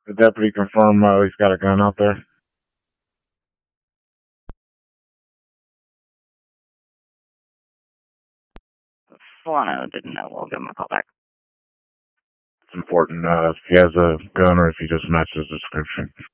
The deputy confirm he's got a gun out there. Solano didn't know. We'll give him a call back. It's important if he has a gun or if he just matches the description.